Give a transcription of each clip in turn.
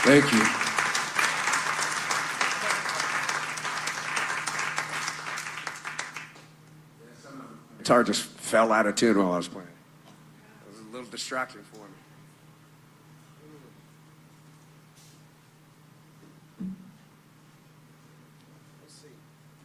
Thank you. Guitar just fell out of tune while I was playing. It was a little distracting for me. Let's see.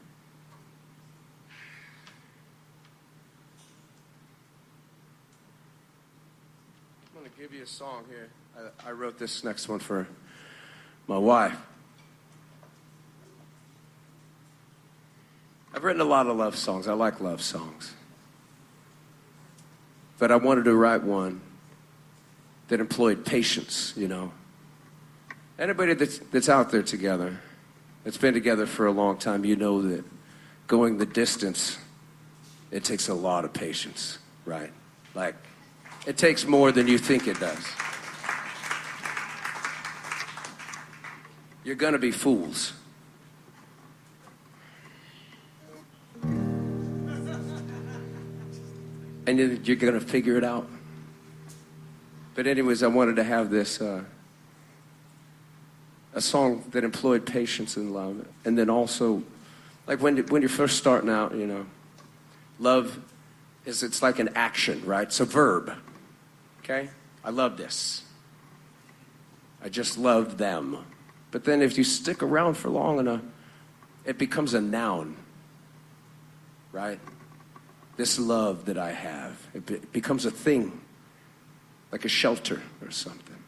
I'm going to give you a song here. I wrote this next one for my wife. I've written a lot of love songs. I like love songs. But I wanted to write one that employed patience, you know. Anybody that's out there together, that's been together for a long time, you know that going the distance, it takes a lot of patience, right? Like, it takes more than you think it does. You're going to be fools. And you're going to figure it out. But anyways, I wanted to have this, a song that employed patience and love. And then also, like when you're first starting out, you know, love it's like an action, right? It's a verb, okay? I love this. I just love them. But then if you stick around for long enough, it becomes a noun, right? This love that I have, it becomes a thing, like a shelter or something.